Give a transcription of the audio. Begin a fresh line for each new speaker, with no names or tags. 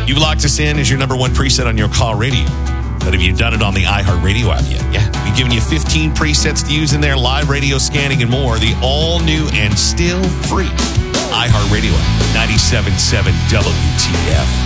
You've locked us in as your number one preset on your car radio. But have you done it on the iHeartRadio app yet? Yeah. We've given you 15 presets to use in there, live radio scanning and more. The all-new and still free iHeartRadio app. 97.7 WTF.